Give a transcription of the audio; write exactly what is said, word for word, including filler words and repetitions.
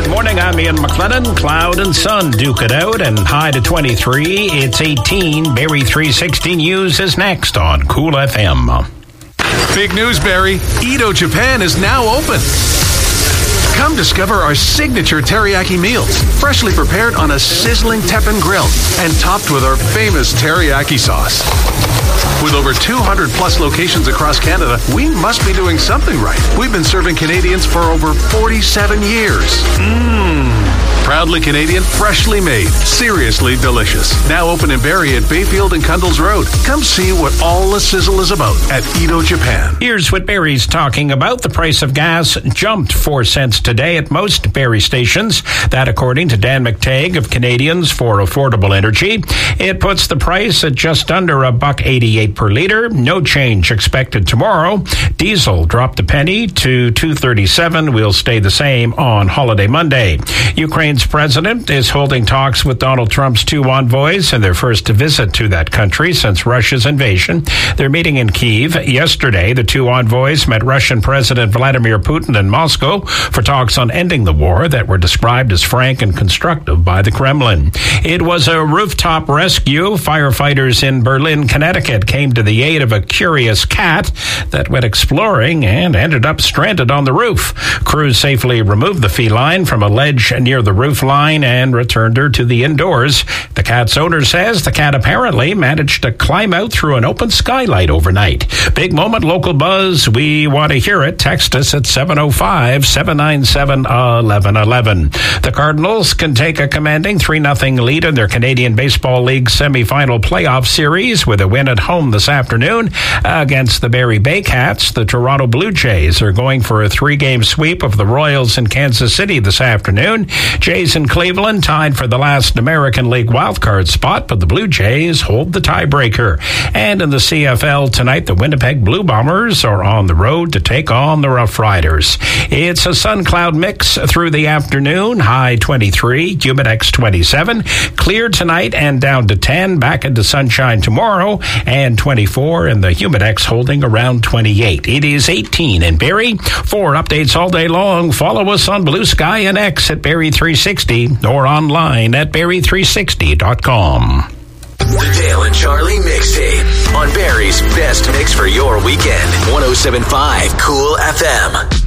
Morning, I'm Ian McLennan. Cloud and sun duke it out and high to twenty-three. It's eighteen. Barrie three sixty News is next on Cool F M. Big news, Barrie. Edo Japan is now open. Come discover our signature teriyaki meals, freshly prepared on a sizzling teppan grill and topped with our famous teriyaki sauce. With over two hundred plus locations across Canada, we must be doing something right. We've been serving Canadians for over forty-seven years. Mmm. Proudly Canadian, freshly made, seriously delicious. Now open in Barrie at Bayfield and Cundles Road. Come see what all the sizzle is about at Edo Japan. Here's what Barrie's talking about. The price of gas jumped four cents today at most Barrie stations. That according to Dan McTague of Canadians for Affordable Energy. It puts the price at just under a buck eighty-eight per litre. No change expected tomorrow. Diesel dropped a penny to two thirty-seven. Will stay the same on Holiday Monday. Ukraine's president is holding talks with Donald Trump's two envoys in their first visit to that country since Russia's invasion. They're meeting in Kyiv. Yesterday, the two envoys met Russian President Vladimir Putin in Moscow for talks on ending the war that were described as frank and constructive by the Kremlin. It was a rooftop rescue. Firefighters in Berlin, Connecticut came to the aid of a curious cat that went exploring and ended up stranded on the roof. Crews safely removed the feline from a ledge near the roof line and returned her to the indoors. The cat's owner says the cat apparently managed to climb out through an open skylight overnight. Big moment, local buzz. We want to hear it. Text us at seven oh five, seven nine seven, one one one one. The Cardinals can take a commanding three nothing lead in their Canadian Baseball League semifinal playoff series with a win at home this afternoon against the Barrie Baycats. The Toronto Blue Jays are going for a three-game sweep of the Royals in Kansas City this afternoon. Jays in Cleveland tied for the last American League wildcard spot, but the Blue Jays hold the tiebreaker. And in the C F L tonight, the Winnipeg Blue Bombers are on the road to take on the Rough Riders. It's a sun-cloud mix through the afternoon, high twenty-three, Humidex twenty-seven. Clear tonight and down to ten, back into sunshine tomorrow, and twenty-four, and the Humidex holding around twenty-eight. It is eighteen in Barrie. For updates all day long, follow us on Blue Sky and X at Barrie three sixty or online at barrie three sixty dot com. The Dale and Charlie Mixtape on Barrie's best mix for your weekend. one oh seven point five Cool F M.